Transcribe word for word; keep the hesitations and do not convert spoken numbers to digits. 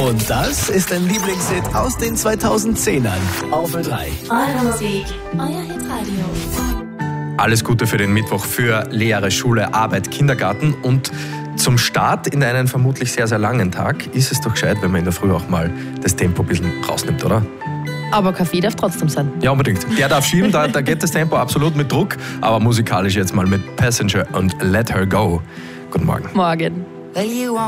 Und das ist ein Lieblingshit aus den zweitausendzehnern. Auf drei. Eure Musik, euer Hitradio. Alles Gute für den Mittwoch für Lehre, Schule, Arbeit, Kindergarten und zum Start in einen vermutlich sehr, sehr langen Tag ist es doch gescheit, wenn man in der Früh auch mal das Tempo ein bisschen rausnimmt, oder? Aber Kaffee darf trotzdem sein. Ja, unbedingt. Der darf schieben, da, da geht das Tempo absolut mit Druck, aber musikalisch jetzt mal mit Passenger und Let Her Go. Guten Morgen. Morgen.